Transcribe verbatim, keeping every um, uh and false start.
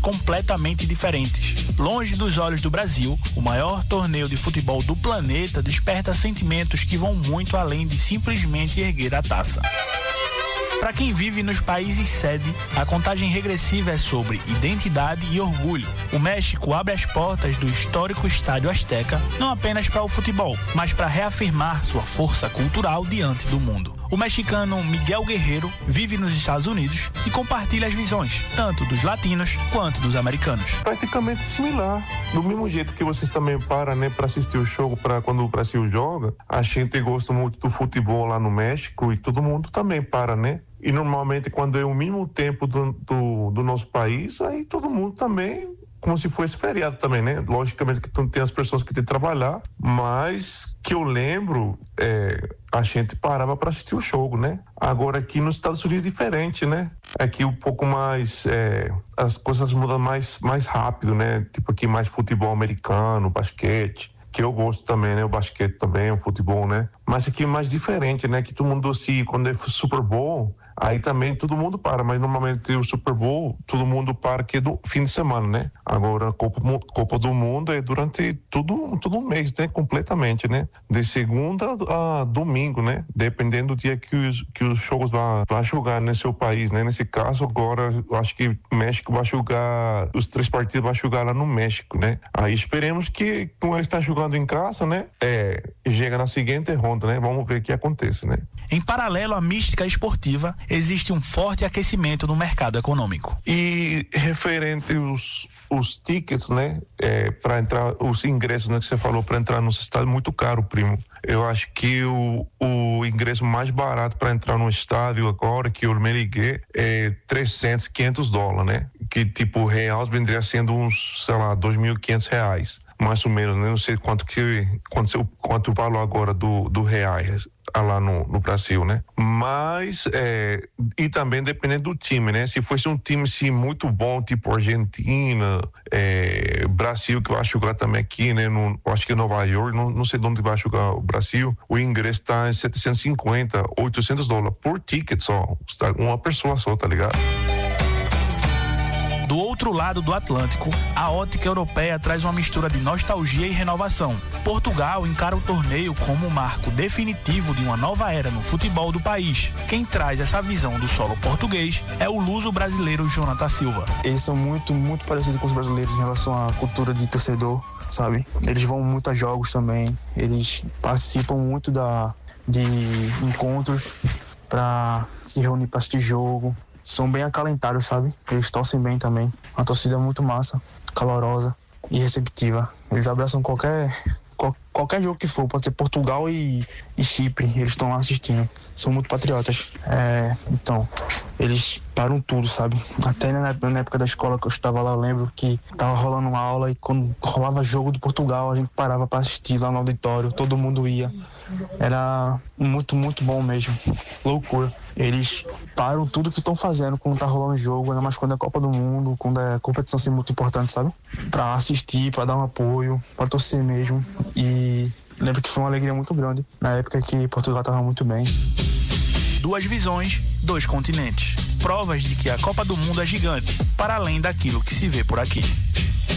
completamente diferentes. Longe dos olhos do Brasil, o maior torneio de futebol do planeta desperta sentimentos que vão muito além de simplesmente erguer a taça. Para quem vive nos países sede, a contagem regressiva é sobre identidade e orgulho. O México abre as portas do histórico Estádio Azteca não apenas para o futebol, mas para reafirmar sua força cultural diante do mundo. O mexicano Miguel Guerreiro vive nos Estados Unidos e compartilha as visões, tanto dos latinos quanto dos americanos. Praticamente similar. Do mesmo jeito que vocês também param, né, para assistir o jogo, para quando o Brasil joga, a gente gosta muito do futebol lá no México e todo mundo também para, né? E normalmente quando é o mínimo tempo do, do, do nosso país, aí todo mundo também, como se fosse feriado também, né? Logicamente que tem as pessoas que têm que trabalhar, mas que eu lembro, é, a gente parava para assistir o jogo, né? Agora aqui nos Estados Unidos é diferente, né? Aqui um pouco mais, é, as coisas mudam mais, mais rápido, né? Tipo aqui mais futebol americano, basquete, que eu gosto também, né? O basquete também, o futebol, né? Mas aqui é mais diferente, né? Que todo mundo, assim, quando é Super Bowl, aí também todo mundo para, mas normalmente o Super Bowl, todo mundo para que é do fim de semana, né? Agora a Copa, Copa do Mundo é durante todo, todo um mês, né? Completamente, né? De segunda a domingo, né? Dependendo do dia que os, que os jogos vão, vão jogar no seu país, né? Nesse caso, agora, eu acho que o México vai jogar, os três partidos vão jogar lá no México, né? Aí esperemos que, como eles estão jogando em casa, né? É, chega na seguinte ronda, né? Vamos ver o que acontece, né? Em paralelo à mística esportiva, existe um forte aquecimento no mercado econômico. E referente os os tickets, né, é, para entrar, os ingressos, né, que você falou, para entrar no estádio, muito caro, primo. Eu acho que o, o ingresso mais barato para entrar no estádio agora, que eu me liguei, é trezentos, quinhentos dólares, né? Que tipo, reais vendria sendo uns, sei lá, dois mil e quinhentos reais. Mais ou menos, né? Não sei quanto que, quanto, quanto o valor agora do, do reais lá no, no Brasil, né? Mas, é, e também dependendo do time, né? Se fosse um time, sim, muito bom, tipo Argentina, é, Brasil, que vai jogar também aqui, né? No, acho que é Nova York, não, não sei de onde vai jogar o Brasil, o ingresso tá em setecentos e cinquenta, oitocentos dólares por ticket só, uma pessoa só, tá ligado? Do outro lado do Atlântico, a ótica europeia traz uma mistura de nostalgia e renovação. Portugal encara o torneio como um marco definitivo de uma nova era no futebol do país. Quem traz essa visão do solo português é o luso brasileiro Jonathan Silva. Eles são muito, muito parecidos com os brasileiros em relação à cultura de torcedor, sabe? Eles vão muito a jogos também, eles participam muito da, de encontros para se reunir para assistir jogo. São bem acalentados, sabe? Eles torcem bem também. Uma torcida muito massa, calorosa e receptiva. Eles abraçam qualquer, qual, qualquer jogo que for, pode ser Portugal e, e Chipre, eles estão lá assistindo. São muito patriotas. É, então, eles param tudo, sabe? Até na, na época da escola que eu estava lá, eu lembro que tava rolando uma aula e quando rolava jogo do Portugal, a gente parava para assistir lá no auditório, todo mundo ia. Era muito, muito bom mesmo. Loucura. Eles param tudo que estão fazendo quando tá rolando jogo, ainda mais quando é Copa do Mundo, quando é competição assim muito importante, sabe? Pra assistir, pra dar um apoio, pra torcer mesmo. E lembro que foi uma alegria muito grande na época que Portugal tava muito bem. Duas visões, dois continentes. Provas de que a Copa do Mundo é gigante, para além daquilo que se vê por aqui.